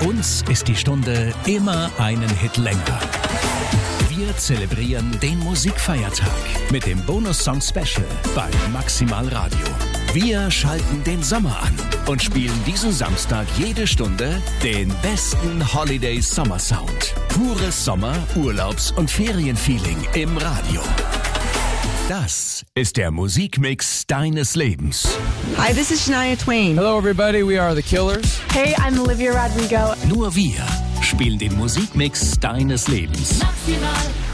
uns ist die Stunde immer einen Hit länger. Wir zelebrieren den Musikfeiertag mit dem Bonus-Song-Special bei Maximal Radio. Wir schalten den Sommer an und spielen diesen Samstag jede Stunde den besten Holiday-Sommer-Sound. Pures Sommer-, Urlaubs- und Ferienfeeling im Radio. Das ist der Musikmix deines Lebens. Hi, this is Shania Twain. Hello everybody, we are The Killers. Hey, I'm Olivia Rodrigo. Nur wir spielen den Musikmix deines Lebens. Maximal.